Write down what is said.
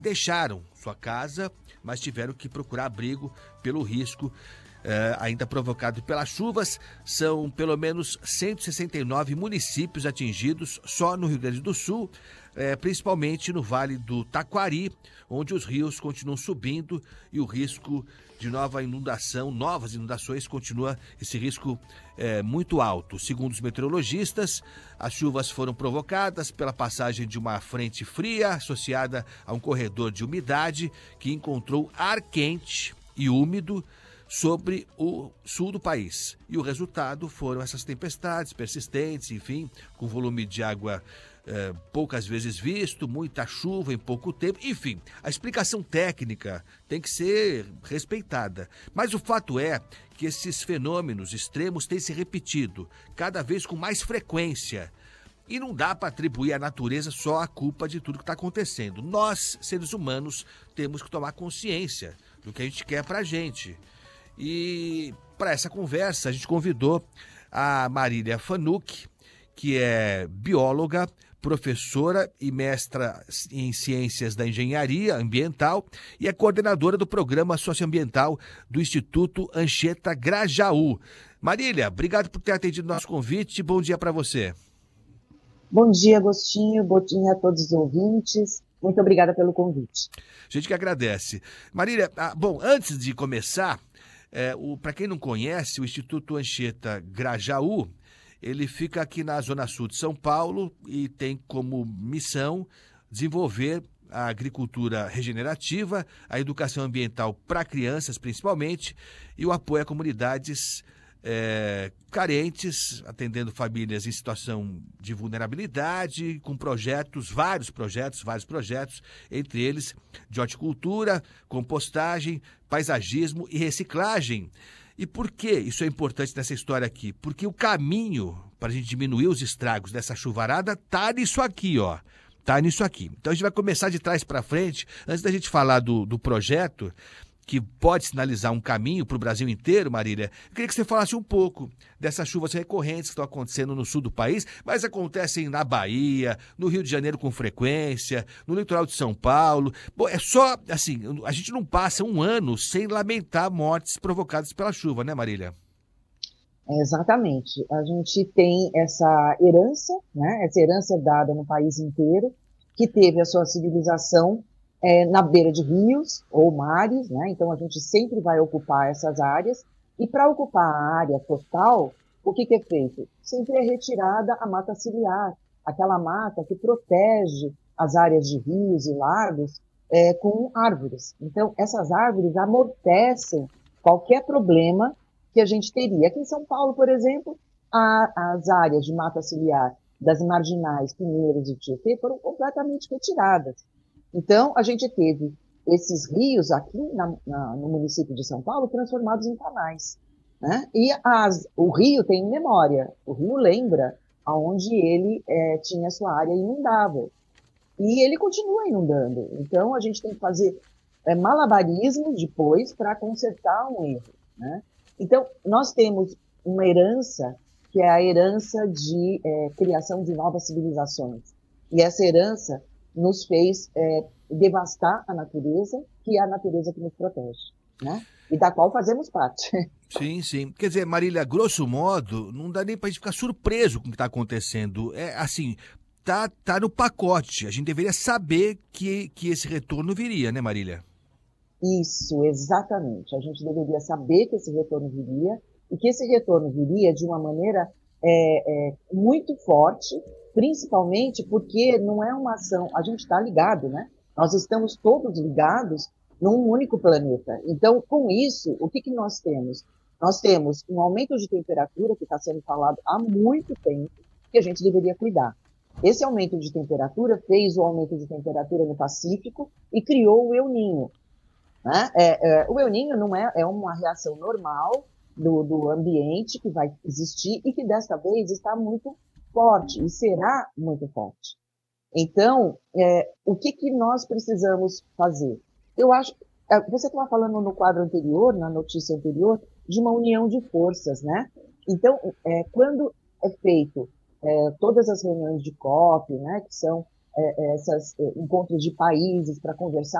deixaram sua casa, mas tiveram que procurar abrigo pelo risco ainda provocado pelas chuvas. São pelo menos 169 municípios atingidos só no Rio Grande do Sul, principalmente no Vale do Taquari, onde os rios continuam subindo e o risco de novas inundações continua, esse risco muito alto. Segundo os meteorologistas, as chuvas foram provocadas pela passagem de uma frente fria associada a um corredor de umidade que encontrou ar quente e úmido sobre o sul do país. E o resultado foram essas tempestades persistentes, enfim, com volume de água poucas vezes visto, muita chuva em pouco tempo, enfim, a explicação técnica tem que ser respeitada. Mas o fato é que esses fenômenos extremos têm se repetido, cada vez com mais frequência. E não dá para atribuir à natureza só a culpa de tudo que está acontecendo. Nós, seres humanos, temos que tomar consciência do que a gente quer para a gente. E para essa conversa a gente convidou a Marília Fanucchi, que é bióloga, professora e mestra em Ciências da Engenharia Ambiental e é coordenadora do Programa Socioambiental do Instituto Anchieta Grajaú. Marília, obrigado por ter atendido nosso convite. Bom dia para você. Bom dia, Agostinho. Bom dia a todos os ouvintes. Muito obrigada pelo convite. A gente que agradece. Marília, bom, antes de começar, para quem não conhece, o Instituto Anchieta Grajaú, ele fica aqui na Zona Sul de São Paulo e tem como missão desenvolver a agricultura regenerativa, a educação ambiental para crianças principalmente e o apoio a comunidades carentes, atendendo famílias em situação de vulnerabilidade, com vários projetos, entre eles de horticultura, compostagem, paisagismo e reciclagem. E por que isso é importante nessa história aqui? Porque o caminho para a gente diminuir os estragos dessa chuvarada tá nisso aqui, ó. Tá nisso aqui. Então a gente vai começar de trás para frente. Antes da gente falar do projeto, que pode sinalizar um caminho para o Brasil inteiro, Marília, eu queria que você falasse um pouco dessas chuvas recorrentes que estão acontecendo no sul do país, mas acontecem na Bahia, no Rio de Janeiro com frequência, no litoral de São Paulo. Bom, é só, assim, a gente não passa um ano sem lamentar mortes provocadas pela chuva, né, Marília? Exatamente. A gente tem essa herança, né? Essa herança dada no país inteiro, que teve a sua civilização na beira de rios ou mares, né? Então a gente sempre vai ocupar essas áreas, e para ocupar a área total, o que é feito? Sempre é retirada a mata ciliar, aquela mata que protege as áreas de rios e lagos com árvores. Então essas árvores amortecem qualquer problema que a gente teria. Aqui em São Paulo, por exemplo, as áreas de mata ciliar das marginais Pinheiros e Tietê foram completamente retiradas. Então, a gente teve esses rios aqui no município de São Paulo transformados em canais, né? E o rio tem memória, o rio lembra aonde ele tinha sua área inundável. E ele continua inundando. Então, a gente tem que fazer malabarismo depois para consertar um erro, né? Então, nós temos uma herança que é a herança de criação de novas civilizações. E essa herança nos fez devastar a natureza, que é a natureza que nos protege, né? E da qual fazemos parte. Sim, sim. Quer dizer, Marília, grosso modo, não dá nem para a gente ficar surpreso com o que está acontecendo. Assim, tá no pacote. A gente deveria saber que esse retorno viria, né, Marília? Isso, exatamente. A gente deveria saber que esse retorno viria, e que esse retorno viria de uma maneira muito forte, principalmente porque não é uma ação, a gente está ligado, né? Nós estamos todos ligados num único planeta. Então, com isso, o que nós temos? Nós temos um aumento de temperatura que está sendo falado há muito tempo, que a gente deveria cuidar. Esse aumento de temperatura fez o aumento de temperatura no Pacífico e criou o El Niño, né? O El Niño não é uma reação normal do ambiente que vai existir e que desta vez está muito forte e será muito forte. Então, o que nós precisamos fazer? Eu acho, você estava falando no quadro anterior, na notícia anterior, de uma união de forças, né? Então, quando é feito todas as reuniões de COP, né, que são esses encontros de países para conversar